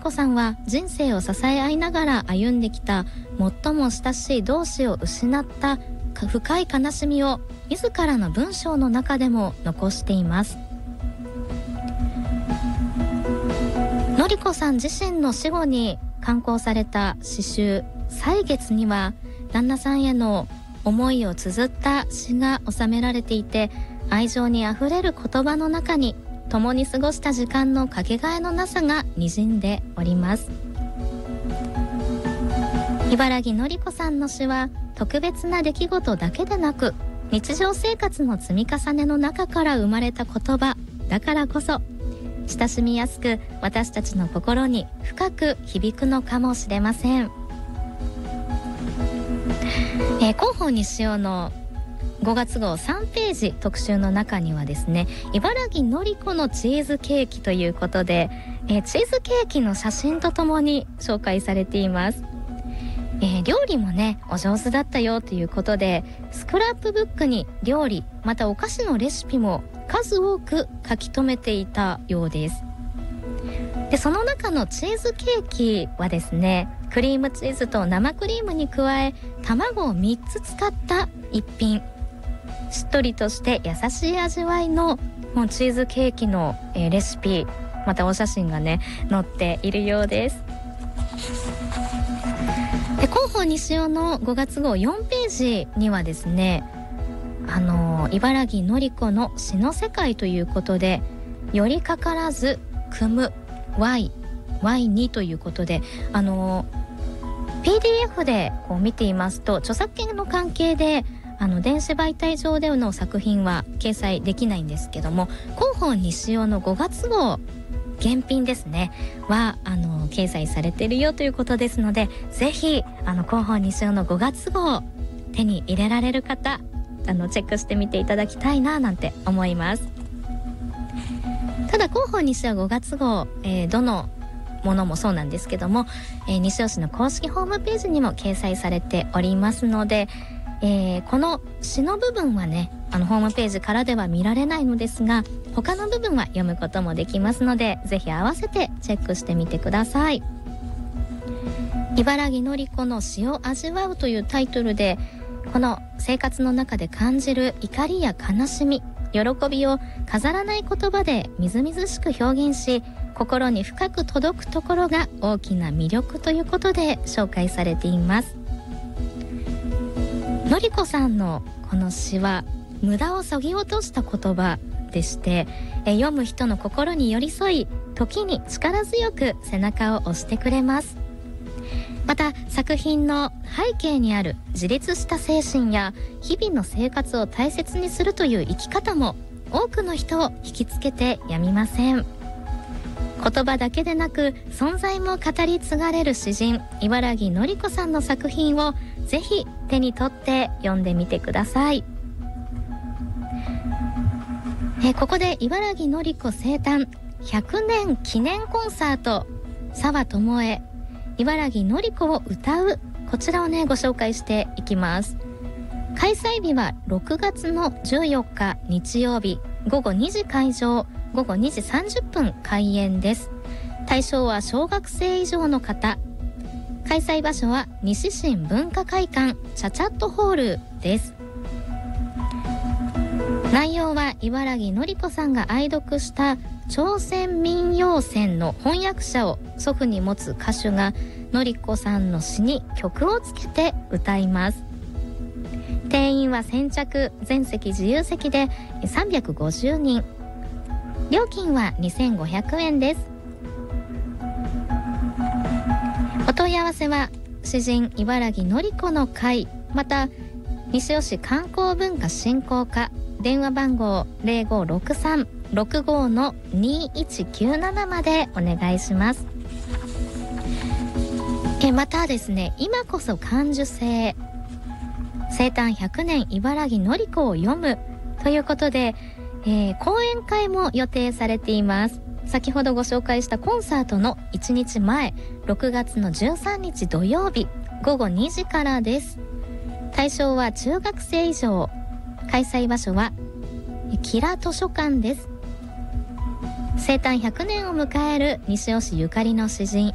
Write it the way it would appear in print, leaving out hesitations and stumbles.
子さんは人生を支え合いながら歩んできた最も親しい同志を失った深い悲しみを自らの文章の中でも残しています。のりこさん自身の死後に刊行された詩集歳月には旦那さんへの思いを綴った詩が収められていて、愛情にあふれる言葉の中に共に過ごした時間のかけがえのなさが滲んでおります。茨城のりこさんの詩は特別な出来事だけでなく、日常生活の積み重ねの中から生まれた言葉だからこそ親しみやすく、私たちの心に深く響くのかもしれません。広報西尾の5月号3ページ特集の中にはですね、茨城のりこのチーズケーキということで、チーズケーキの写真とともに紹介されています。料理もねお上手だったよということで、スクラップブックに料理またお菓子のレシピも数多く書き留めていたようです。でその中のチーズケーキはですね、クリームチーズと生クリームに加え卵を3つ使った一品、しっとりとして優しい味わいのチーズケーキの、レシピまたお写真がね載っているようです。で広報西尾の5月号4ページにはですね、茨城のりこの詩の世界ということで、寄りかからず組む Y ということで、PDF でこう見ていますと著作権の関係で電子媒体上での作品は掲載できないんですけども、広報西尾の5月号原品ですねは掲載されているよということですので、ぜひ広報西尾の5月号手に入れられる方チェックしてみていただきたいななんて思います。ただ広報西尾5月号、どのものもそうなんですけども、西尾市の公式ホームページにも掲載されておりますので、この詩の部分はねホームページからでは見られないのですが、他の部分は読むこともできますので、ぜひ合わせてチェックしてみてください。茨城のりこの詩を味わうというタイトルで、この生活の中で感じる怒りや悲しみ、喜びを飾らない言葉でみずみずしく表現し、心に深く届くところが大きな魅力ということで紹介されています。のりこさんのこの詩は無駄をそぎ落とした言葉でして、読む人の心に寄り添い、時に力強く背中を押してくれます。また作品の背景にある自立した精神や日々の生活を大切にするという生き方も多くの人を引きつけてやみません。言葉だけでなく存在も語り継がれる詩人茨城のりこさんの作品をぜひ手に取って読んでみてください。ここで茨城のりこ生誕100年記念コンサート沢智恵茨城のりこを歌う、こちらをねご紹介していきます。開催日は6月の14日日曜日午後2時会場、午後2時30分開演です。対象は小学生以上の方。開催場所は西新文化会館チャチャットホールです。内容は茨城のりこさんが愛読した朝鮮民謡選の翻訳者を祖父に持つ歌手がのりこさんの詩に曲をつけて歌います。定員は先着全席自由席で350人、料金は2500円です。お問い合わせは詩人茨城のりこの会、また西尾市観光文化振興課電話番号 0563-65-2197 までお願いします。またですね、今こそ感受性生誕100年茨城のりこを読むということで、講演会も予定されています。先ほどご紹介したコンサートの1日前6月の13日土曜日午後2時からです。対象は中学生以上、開催場所はキラ図書館です。生誕100年を迎える西尾市ゆかりの詩人